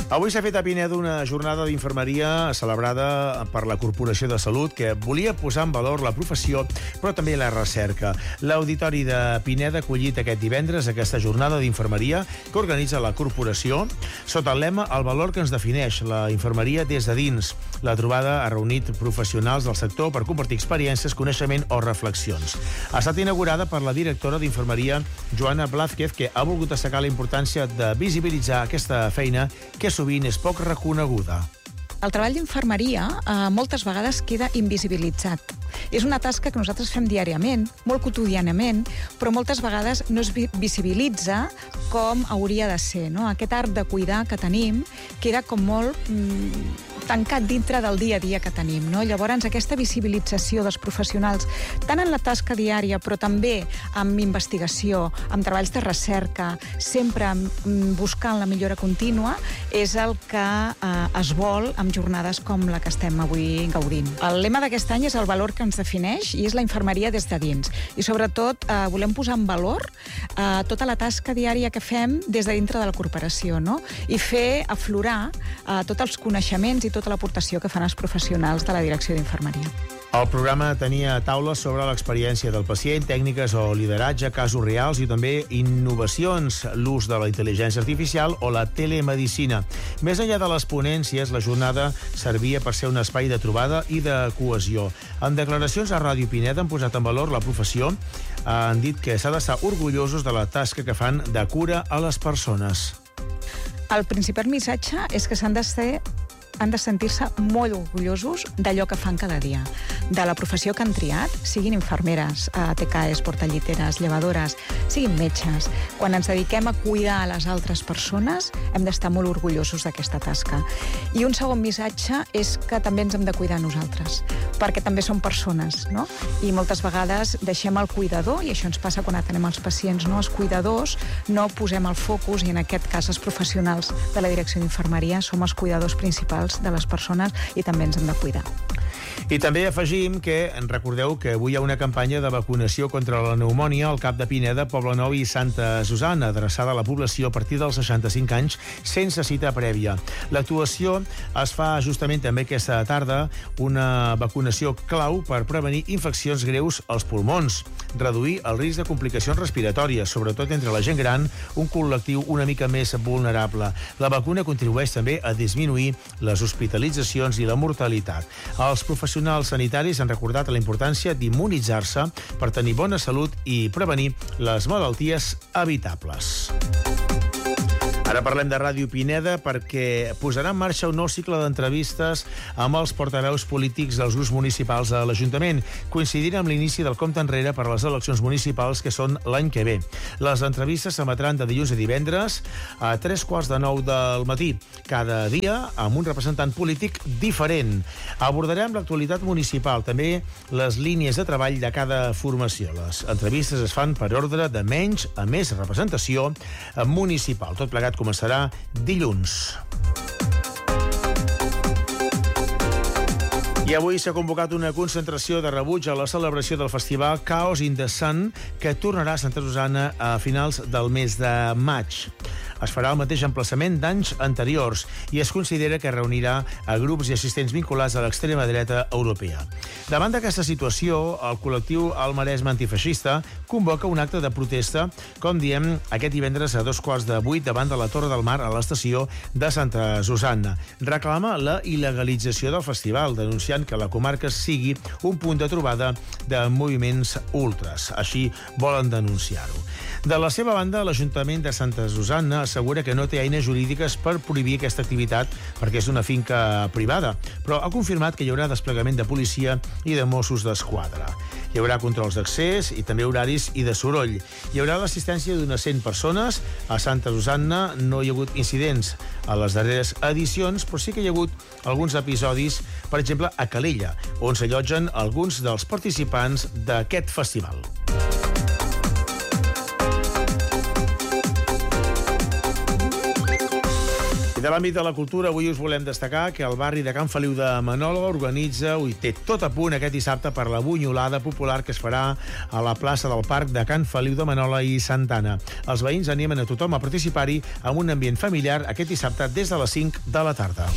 Avui s'ha fet a Pineda una jornada d'infermeria celebrada per la Corporació de Salut que volia posar en valor la professió, però també la recerca. L'Auditori de Pineda ha acollit aquest divendres aquesta jornada d'infermeria que organitza la Corporació sota el lema El valor que ens defineix, la infermeria des de dins. La trobada ha reunit professionals del sector per compartir experiències, coneixement o reflexions. Ha estat inaugurada per la directora d'infermeria, Joana Blázquez, que ha volgut destacar la importància de visibilitzar aquesta feina que sovint és poc reconeguda. El treball d'infermeria moltes vegades queda invisibilitzat. És una tasca que nosaltres fem diàriament, molt quotidianament, però moltes vegades no es visibilitza com hauria de ser, no? Aquest art de cuidar que tenim queda com molt tancat dintre del dia a dia que tenim, no? Llavors, aquesta visibilització dels professionals, tant en la tasca diària, però també amb investigació, amb treballs de recerca, sempre buscant la millora contínua, és el que es vol amb jornades com la que estem avui gaudint. El lema d'aquest any és el valor que ens defineix i és la infermeria des de dins. I sobretot volem posar en valor tota la tasca diària que fem des de dintre de la corporació, no? I fer aflorar tots els coneixements i tota l'aportació que fan els professionals de la direcció d'infermeria. El programa tenia taules sobre l'experiència del pacient, tècniques o lideratge, casos reals i també innovacions, l'ús de la intel·ligència artificial o la telemedicina. Més enllà de les ponències, la jornada servia per ser un espai de trobada i de cohesió. En declaracions a Ràdio Pineda han posat en valor la professió, han dit que s'ha d'estar orgullosos de la tasca que fan de cura a les persones. El principal missatge és que han de sentir-se molt orgullosos d'allò que fan cada dia, de la professió que han triat, siguin infermeres, TKs, portalliteres, llevadores, siguin metges. Quan ens dediquem a cuidar a les altres persones, hem d'estar molt orgullosos d'aquesta tasca. I un segon missatge és que també ens hem de cuidar nosaltres, perquè també som persones, no? I moltes vegades deixem el cuidador, i això ens passa quan atenem els pacients, no? Els cuidadors no posem el focus, i en aquest cas els professionals de la direcció d'infermeria som els cuidadors principals de les persones i també ens hem de cuidar. I també afegim que, recordeu que avui hi ha una campanya de vacunació contra la pneumònia al Cap de Pineda, Poblenou i Santa Susanna, adreçada a la població a partir dels 65 anys sense cita prèvia. L'actuació es fa justament també aquesta tarda, una vacunació clau per prevenir infeccions greus als pulmons, reduir el risc de complicacions respiratòries, sobretot entre la gent gran, un col·lectiu una mica més vulnerable. La vacuna contribueix també a disminuir les hospitalitzacions i la mortalitat. Els professionals sanitaris han recordat la importància d'immunitzar-se per tenir bona salut i prevenir les malalties evitables. Ara parlem de Ràdio Pineda perquè posarà en marxa un nou cicle d'entrevistes amb els portaveus polítics dels grups municipals a l'Ajuntament, coincidint amb l'inici del compte enrere per a les eleccions municipals que són l'any que ve. Les entrevistes s'emetran de dilluns a divendres a 8:45 del matí, cada dia amb un representant polític diferent. Abordarem l'actualitat municipal, també les línies de treball de cada formació. Les entrevistes es fan per ordre de menys a més representació municipal. Tot plegat començarà dilluns. I avui s'ha convocat una concentració de rebuig a la celebració del festival Chaos in the Sun, que tornarà a Santa Susanna a finals del mes de maig. Es farà el mateix emplaçament d'anys anteriors i es considera que reunirà a grups i assistents vinculats a l'extrema dreta europea. Davant d'aquesta situació, el col·lectiu El Maresme Antifeixista convoca un acte de protesta, com diem, aquest divendres a 7:45 davant de la Torre del Mar a l'estació de Santa Susanna. Reclama la il·legalització del festival, denunciant que la comarca sigui un punt de trobada de moviments ultres. Així volen denunciar-ho. De la seva banda, l'Ajuntament de Santa Susanna assegura que no té eines jurídiques per prohibir aquesta activitat perquè és una finca privada, però ha confirmat que hi haurà desplegament de policia i de Mossos d'Esquadra. Hi haurà controls d'accés i també horaris i de soroll. Hi haurà l'assistència d'unes 100 persones. A Santa Susanna no hi ha hagut incidents a les darreres edicions, però sí que hi ha hagut alguns episodis, per exemple, a Calella, on s'allotgen alguns dels participants d'aquest festival. I de l'àmbit de la cultura, avui us volem destacar que el barri de Can Feliu de Manola organitza, i té tot a punt aquest dissabte per la bunyolada popular que es farà a la plaça del Parc de Can Feliu de Manola i Santana. Els veïns animen a tothom a participar-hi amb un ambient familiar aquest dissabte des de les 5 de la tarda.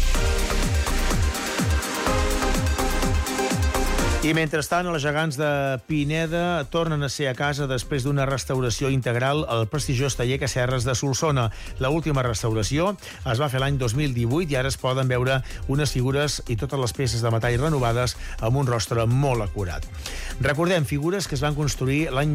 I mentrestant, els gegants de Pineda tornen a ser a casa després d'una restauració integral al prestigiós taller Cacerres de Solsona. L'última restauració es va fer l'any 2018 i ara es poden veure unes figures i totes les peces de metall renovades amb un rostre molt acurat. Recordem, figures que es van construir l'any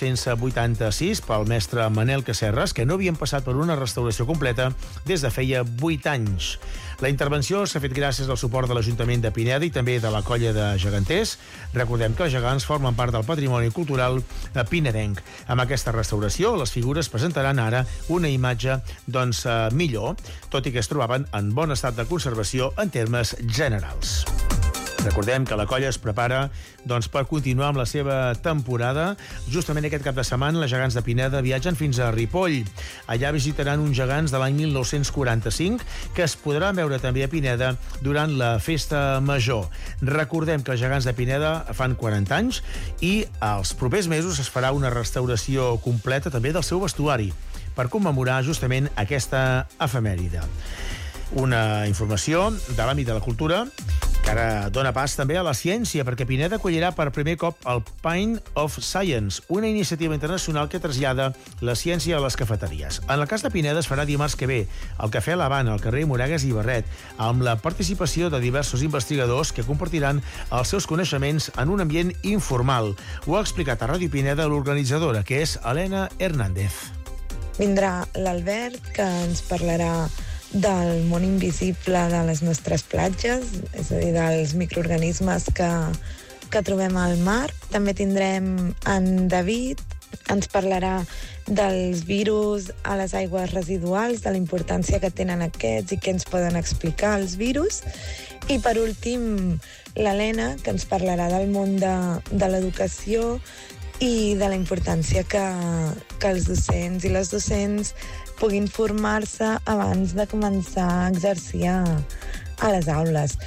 1986 pel mestre Manel Cacerres, que no havien passat per una restauració completa des de feia 8 anys. La intervenció s'ha fet gràcies al suport de l'Ajuntament de Pineda i també de la colla de geganters. Recordem que els gegants formen part del patrimoni cultural pinedenc. Amb aquesta restauració, les figures presentaran ara una imatge millor, tot i que es trobaven en bon estat de conservació en termes generals. Recordem que la colla es prepara per continuar amb la seva temporada. Justament aquest cap de setmana, les gegants de Pineda viatgen fins a Ripoll. Allà visitaran uns gegants de l'any 1945 que es podran veure també a Pineda durant la festa major. Recordem que els gegants de Pineda fan 40 anys i als propers mesos es farà una restauració completa també del seu vestuari per commemorar justament aquesta efemèride. Una informació de l'àmbit de la cultura que ara dona pas també a la ciència, perquè Pineda acollirà per primer cop el Pint of Science, una iniciativa internacional que trasllada la ciència a les cafeteries. En el cas de Pineda es farà dimarts que ve al Cafè l'Havana, al carrer Moragues i Barret, amb la participació de diversos investigadors que compartiran els seus coneixements en un ambient informal. Ho ha explicat a Ràdio Pineda l'organitzadora, que és Helena Hernández. Vindrà l'Albert, que ens parlarà del món invisible de les nostres platges, és a dir, dels microorganismes que trobem al mar. També tindrem en David, ens parlarà dels virus a les aigües residuals, de la importància que tenen aquests i què ens poden explicar els virus. I per últim, l'Helena, que ens parlarà del món de l'educació i de la importància que els docents i les docents puguin formar-se abans de començar a exercir a les aules.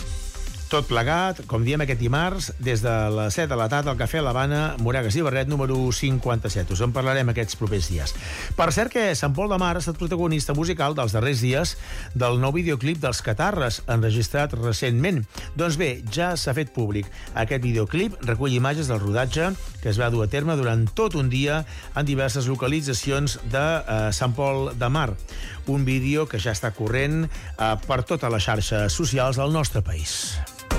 Tot plegat, com diem aquest dimarts, des de les 7 de la tarda al Cafè l'Havana, Moragues i Barret, número 57. Us en parlarem aquests propers dies. Per cert que Sant Pol de Mar ha estat protagonista musical dels darrers dies del nou videoclip dels Catarres, enregistrat recentment. Doncs bé, ja s'ha fet públic. Aquest videoclip recull imatges del rodatge que es va dur a terme durant tot un dia en diverses localitzacions de Sant Pol de Mar. Un vídeo que ja està corrent per totes les xarxes socials del nostre país.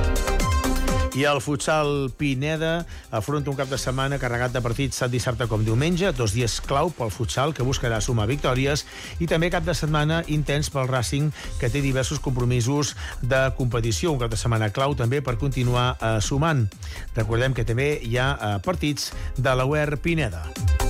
I el futsal Pineda afronta un cap de setmana carregat de partits tant dissabte com diumenge, 2 dies clau pel futsal, que buscarà sumar victòries, i també cap de setmana intens pel Racing, que té diversos compromisos de competició. Un cap de setmana clau també per continuar sumant. Recordem que també hi ha partits de la UER Pineda.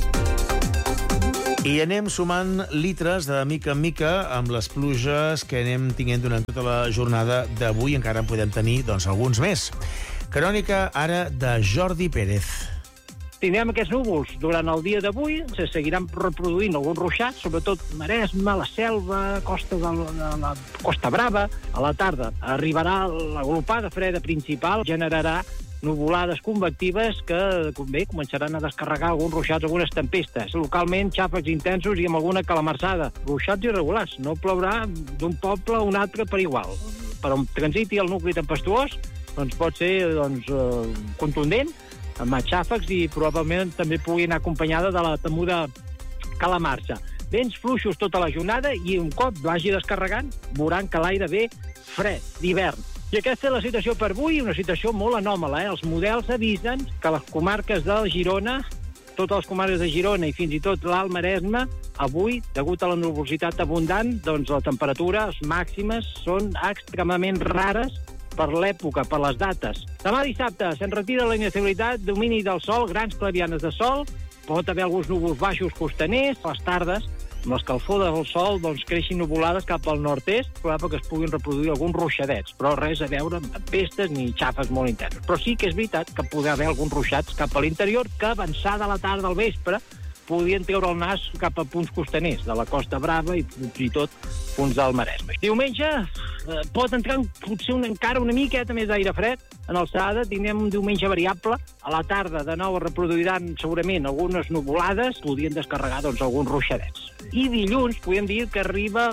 I anem sumant litres de mica en mica amb les pluges que anem tinguent durant tota la jornada d'avui. Encara en podem tenir alguns més. Crònica ara de Jordi Pérez. Tindrem aquests núvols durant el dia d'avui, se seguiran reproduint alguns ruixats, sobretot Maresme, la Selva, costa de la Costa Brava. A la tarda arribarà l'agrupada freda principal, generarà nuvolades convectives que començaran a descarregar alguns ruixats, algunes tempestes. Localment, xàfecs intensos i amb alguna calamarsada. Ruixats irregulars. No plourà d'un poble a un altre per igual. Per on transiti el nucli tempestuós, pot ser contundent, amb xàfecs i probablement també pugui anar acompanyada de la temuda calamarsa. Vents fluixos tota la jornada i un cop vagi descarregant veuran que l'aire ve fred, d'hivern. I aquesta és la situació per avui, una situació molt anòmala. Els models avisen que les comarques de Girona, totes les comarques de Girona i fins i tot l'Alt Maresme, avui, degut a la nuvolositat abundant, les temperatures màximes són extremament rares per l'època, per les dates. Demà dissabte se'n retira la inestabilitat, domini del sol, grans clarianes de sol, pot haver alguns núvols baixos costaners, a les tardes, amb l'escalfor del sol, creixin nuvolades cap al nord-est, probable que es puguin reproduir alguns ruixadets, però res a veure amb tempestes ni xàfecs molt intensos. Però sí que és veritat que pugui haver alguns ruixats cap a l'interior, que avançada a la tarda al vespre podien treure el nas cap a punts costaners, de la Costa Brava i fins i tot punts del Maresme. Diumenge pot entrar potser encara una miqueta més d'aire fred en alçada, tindrem un diumenge variable, a la tarda de nou es reproduiran segurament algunes nuvolades, podien descarregar doncs alguns ruixadets. I dilluns podríem dir que arriba,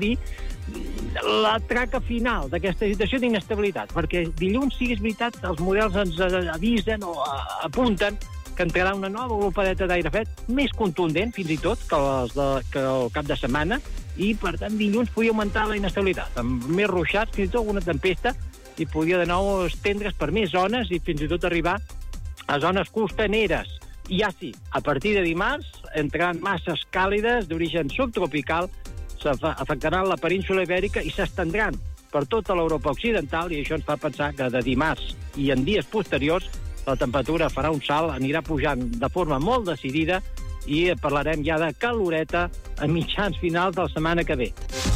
la traca final d'aquesta situació d'inestabilitat, perquè dilluns, sí, és veritat, els models ens avisen o apunten que entrarà una nova glopadeta d'aire fred, més contundent, fins i tot, que el cap de setmana, i, per tant, dilluns podia augmentar la inestabilitat, amb més ruixats, fins i tot alguna tempesta, i podia de nou estendre's per més zones i fins i tot arribar a zones costaneres. I ja sí, a partir de dimarts entraran masses càlides d'origen subtropical, afectaran la península ibèrica i s'estendran per tota l'Europa occidental, i això ens fa pensar que de dimarts i en dies posteriors la temperatura farà un salt, anirà pujant de forma molt decidida i parlarem ja de caloreta a mitjans finals de la setmana que ve.